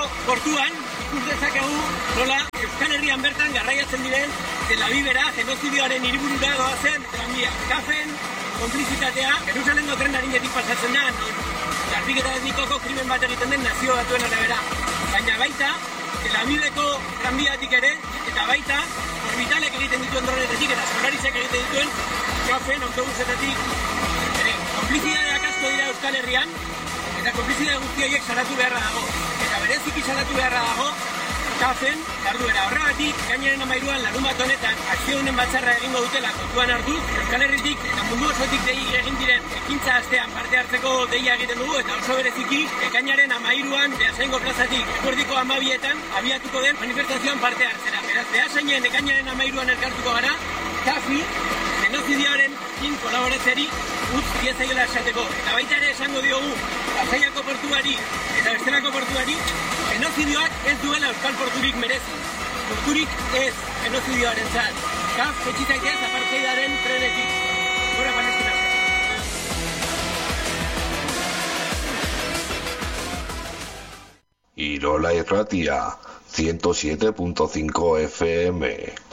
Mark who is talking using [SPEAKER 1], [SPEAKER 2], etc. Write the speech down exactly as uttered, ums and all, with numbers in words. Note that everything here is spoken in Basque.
[SPEAKER 1] portuan ikus dezakegu nola Euskal Herrian bertan garraiatzen diren Tel Avivera genozidioaren hiriburura doazen tranbia. Kafen konplizitatea Jerusalengo tren arinetik pasatzen da, Gardik eta etnikoko krimen bat egiten den nazio batuen arabera. Baina baita Tel Aviveko tranbiatik ere, eta baita orbitalek egiten dituen dronetetik eta solarizek egiten dituen kafen autobusetatik ere. Konplizidadeak asko dira Euskal Herrian, eta konplizidade guzti horiek salatu beharra dago. Eta bereziki salatu beharra dago kafen jarduera. Horregatik, ekainaren hamairuan larunbat honetan akziodunen batzarra egingo dutela kontuan hartu, Euskal Herritik eta mundu osotik dei egin diren ekintza astean parte hartzeko deia egiten dugu, eta oso bereziki ekainaren hamairuan Beasaingo plazatik eguerdiko hamabietan abiatuko den manifestazioan parte hartzera. Beraz, Beasainen ekainaren hamairuan elkartuko gara, kafi genozidioaren in kolaboratzeari utz diezaiola esateko. Eta baita ere esango diogu Pasaiako portuari eta bestelako portuari genozidioak ez duela euskal porturik merezi. Porturik ez genozidioaren zat. Kaf, etxitaitez apartheidaren trenetik. Gora Palestina.
[SPEAKER 2] Irola Irratia, ciento siete punto cinco F M.